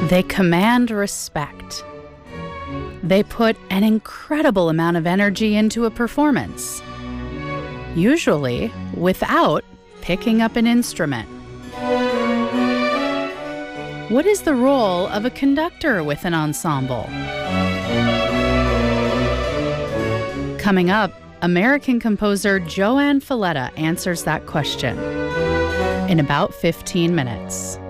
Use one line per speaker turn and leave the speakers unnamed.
They command respect. They put an incredible amount of energy into a performance, usually without picking up an instrument. What is the role of a conductor with an ensemble? Coming up, American composer Joanne Falletta answers that question in about 15 minutes.